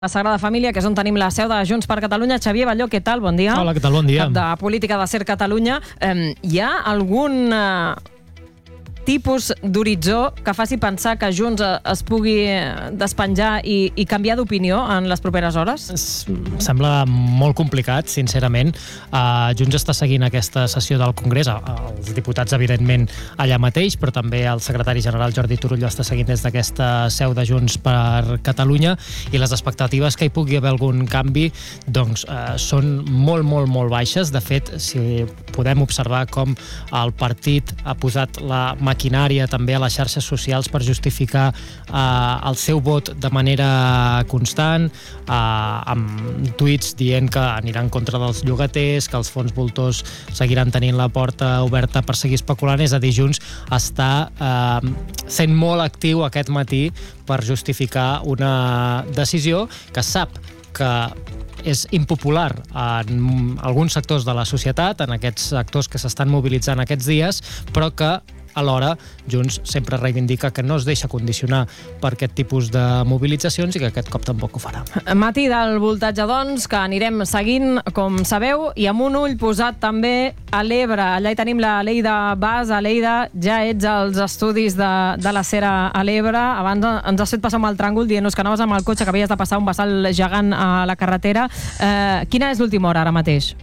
La Sagrada Família, que és on tenim la seu de Junts per Catalunya. Xavier Balló, què tal? Bon dia. Hola, què tal? Bon dia. Cap de Política de SER Catalunya. Hi ha algun tipus d'horitzó que faci pensar que Junts es pugui despenjar i canviar d'opinió en les properes hores? Sembla molt complicat, sincerament. Junts està seguint aquesta sessió del Congrés, els diputats, evidentment, allà mateix, però també el secretari general Jordi Turull està seguint des d'aquesta seu de Junts per Catalunya, i les expectatives que hi pugui haver algun canvi doncs, són molt, molt, molt baixes. De fet, si podem observar com el partit ha posat la maquinària també a les xarxes socials per justificar el seu vot de manera constant, amb tuits dient que aniran en contra dels llogaters, que els fons voltors seguiran tenint la porta oberta per seguir especulant. És a dir, Junts està sent molt actiu aquest matí per justificar una decisió que sap que és impopular en alguns sectors de la societat, en aquests actors que s'estan mobilitzant aquests dies, però que alhora Junts sempre reivindica que no es deixa condicionar per aquest tipus de mobilitzacions i que aquest cop tampoc ho farà. Matí del voltatge, doncs, que anirem seguint, com sabeu, i amb un ull posat també a l'Ebre. Allà hi tenim la Leida Bas. Leida, ja ets als estudis de la SER a l'Ebre. Abans ens has fet passar amb el tràngol dient-nos que anaves amb el cotxe, que havies de passar un bassal gegant a la carretera. Quina és l'última hora ara mateix?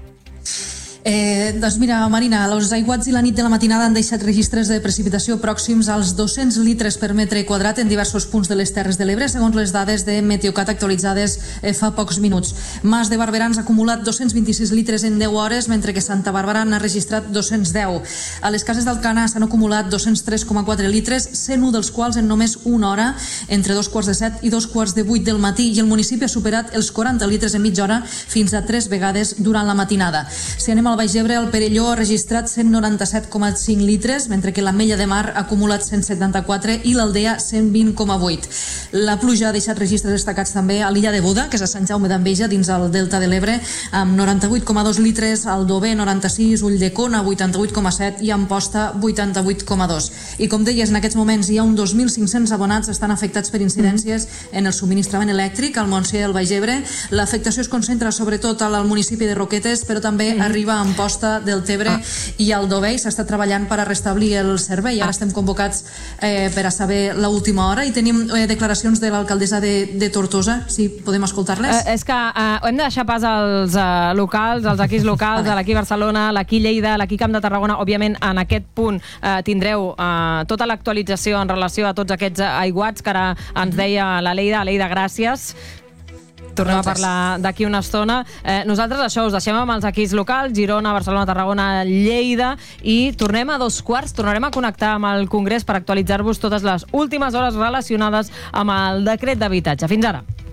Doncs mira, Marina, els aiguats i la nit de la matinada han deixat registres de precipitació pròxims als 200 litres per metre quadrat en diversos punts de les Terres de l'Ebre, segons les dades de Meteocat actualitzades fa pocs minuts. Mas de Barberans ha acumulat 226 litres en 10 hores, mentre que Santa Bàrbara n'ha registrat 210. A les Cases d'Alcanar s'han acumulat 203,4 litres, 101 dels quals en només una hora, entre 2:15 i 2:08 del matí, i el municipi ha superat els 40 litres en mitja hora fins a 3 vegades durant la matinada. Si anem al Baix Ebre, el Perelló ha registrat 197,5 litres, mentre que l'Ametlla de Mar ha acumulat 174 i l'Aldea 120,8. La pluja ha deixat registres destacats també a l'illa de Buda, que és a Sant Jaume d'Enveja, dins el Delta de l'Ebre, amb 98,2 litres, Aldover 96, Ulldecona 88,7 i Amposta 88,2. I com deies, en aquests moments hi ha un 2.500 abonats estan afectats per incidències en el subministrament elèctric al Montseny i al Baix Ebre. L'afectació es concentra sobretot al municipi de Roquetes, però també arriba a Amposta, Deltebre i Aldover, i s'està treballant per a restablir el servei. Ara estem convocats per a saber l'última hora i tenim declaracions de l'alcaldessa de Tortosa, si podem escoltar-les. És que hem de deixar pas als locals, als equips locals, a l'equip Barcelona, l'equip Lleida, l'equip Camp de Tarragona. Òbviament, en aquest punt tindreu tota l'actualització en relació a tots aquests aiguats que ara ens deia la Leida. Leida, gràcies. Tornem a parlar d'aquí una estona. Nosaltres això, us deixem amb els equips locals, Girona, Barcelona, Tarragona, Lleida, i tornem a 2:15, tornarem a connectar amb el Congrés per actualitzar-vos totes les últimes hores relacionades amb el decret d'habitatge. Fins ara.